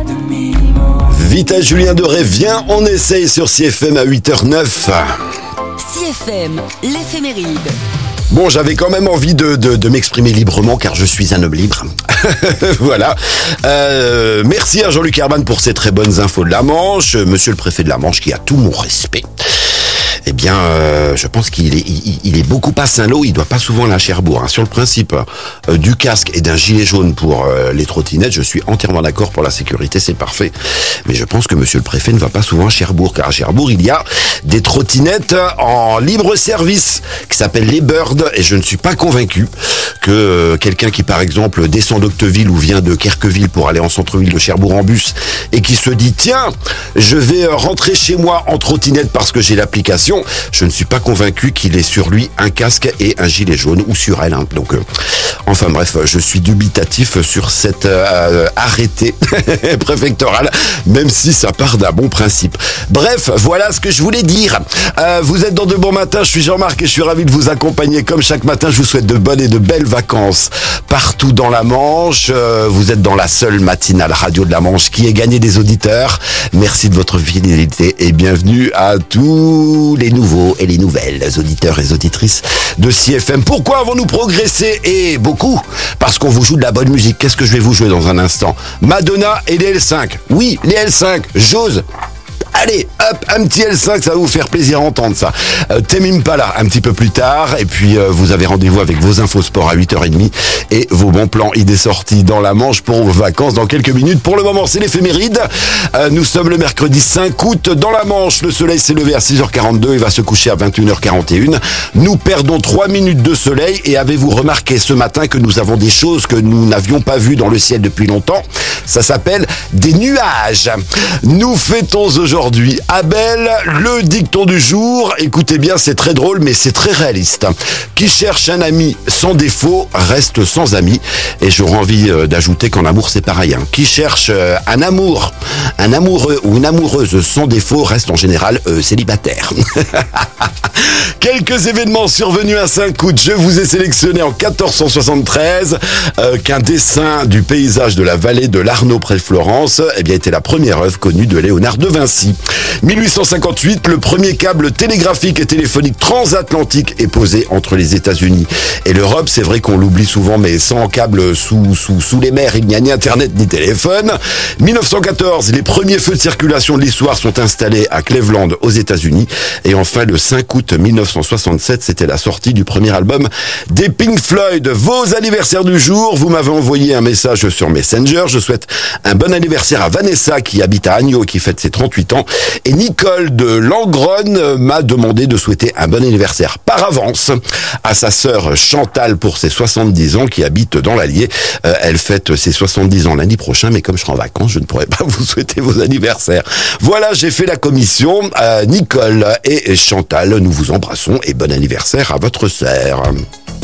Vita Julien Doré, viens, on essaye sur CFM à 8h09. CFM, l'éphéméride. Bon, j'avais quand même envie de m'exprimer librement car je suis un homme libre. Voilà. Merci à Jean-Luc Herman pour ces très bonnes infos de la Manche. Monsieur le préfet de la Manche qui a tout mon respect. Eh bien, je pense qu'il est beaucoup pas Saint-Lô, il doit pas souvent aller à Cherbourg. Sur le principe du casque et d'un gilet jaune pour les trottinettes, je suis entièrement d'accord pour la sécurité, c'est parfait. Mais je pense que monsieur le préfet ne va pas souvent à Cherbourg, car à Cherbourg, il y a des trottinettes en libre service qui s'appellent les Bird, et je ne suis pas convaincu que quelqu'un qui, par exemple, descend d'Octeville ou vient de Querqueville pour aller en centre-ville de Cherbourg en bus et qui se dit, tiens, je vais rentrer chez moi en trottinette parce que j'ai l'application, je ne suis pas convaincu qu'il ait sur lui un casque et un gilet jaune, ou sur elle. Donc, enfin bref, je suis dubitatif sur cet arrêté préfectoral, même si ça part d'un bon principe. Bref, voilà ce que je voulais dire. Vous êtes dans De Bon Matin, je suis Jean-Marc et je suis ravi de vous accompagner. Comme chaque matin, je vous souhaite de bonnes et de belles vacances partout dans la Manche. Vous êtes dans la seule matinale radio de la Manche qui ait gagné des auditeurs. Merci de votre fidélité et bienvenue à tous les nouveaux et les nouvelles auditeurs et auditrices de CFM. Pourquoi avons-nous progressé? Et beaucoup, parce qu'on vous joue de la bonne musique. Qu'est-ce que je vais vous jouer dans un instant? Madonna et les L5. Oui, les L5, j'ose. Allez, hop, un petit L5, ça va vous faire plaisir à entendre ça. Tame Impala un petit peu plus tard, et puis vous avez rendez-vous avec vos infos sport à 8h30 et vos bons plans idées sorties dans la Manche pour vos vacances dans quelques minutes. Pour le moment, c'est l'éphéméride. Nous sommes le mercredi 5 août dans la Manche. Le soleil s'est levé à 6h42 et va se coucher à 21h41. Nous perdons 3 minutes de soleil et avez-vous remarqué ce matin que nous avons des choses que nous n'avions pas vues dans le ciel depuis longtemps? Ça s'appelle des nuages. Nous fêtons aujourd'hui Abel, le dicton du jour. Écoutez bien, c'est très drôle, mais c'est très réaliste. Qui cherche un ami sans défaut reste sans ami. Et j'aurais envie d'ajouter qu'en amour, c'est pareil. Qui cherche un amoureux ou une amoureuse sans défaut reste en général célibataire. Quelques événements survenus à 5 août. Je vous ai sélectionné en 1473 qu'un dessin du paysage de la vallée de l'Arno près de Florence était la première œuvre connue de Léonard de Vinci. 1858, le premier câble télégraphique et téléphonique transatlantique est posé entre les États-Unis et l'Europe. C'est vrai qu'on l'oublie souvent, mais sans câble sous les mers, il n'y a ni Internet ni téléphone. 1914, les premiers feux de circulation de l'histoire sont installés à Cleveland aux États-Unis. Et enfin, le 5 août 1967, c'était la sortie du premier album des Pink Floyd. Vos anniversaires du jour, vous m'avez envoyé un message sur Messenger. Je souhaite un bon anniversaire à Vanessa qui habite à Agneau et qui fête ses 38 ans. Et Nicole de Langronne m'a demandé de souhaiter un bon anniversaire par avance à sa sœur Chantal pour ses 70 ans qui habite dans l'Allier. Elle fête ses 70 ans lundi prochain, mais comme je serai en vacances, je ne pourrai pas vous souhaiter vos anniversaires. Voilà, j'ai fait la commission. Nicole et Chantal, nous vous embrassons et bon anniversaire à votre sœur.